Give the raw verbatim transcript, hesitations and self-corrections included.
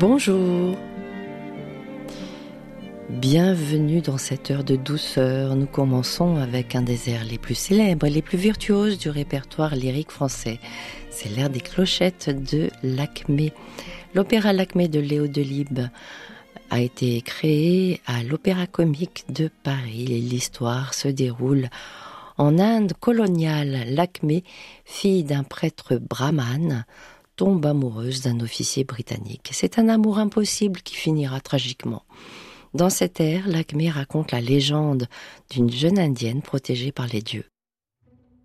Bonjour. Bienvenue dans cette heure de douceur. Nous commençons avec un des airs les plus célèbres et les plus virtuoses du répertoire lyrique français. C'est l'air des clochettes de Lakmé. L'opéra Lakmé de Léo Delibes a été créé à l'Opéra Comique de Paris. L'histoire se déroule en Inde coloniale. Lakmé, fille d'un prêtre brahmane, tombe amoureuse d'un officier britannique. C'est un amour impossible qui finira tragiquement. Dans cet air, Lakmé raconte la légende d'une jeune indienne protégée par les dieux.